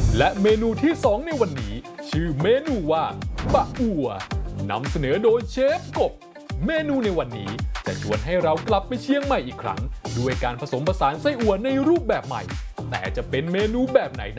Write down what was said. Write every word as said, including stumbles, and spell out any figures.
และเมนูที่สองในวันนี้ชื่อเมนูว่าบะอั่วนำเสนอโดยเชฟกบเมนูในวันนี้จะชวนให้เรากลับไปเชียงใหม่อีกครั้งด้วยการผสมผสานไส้อั่วในรูปแบบใหม่แต่จะเป็นเมนูแบบไหน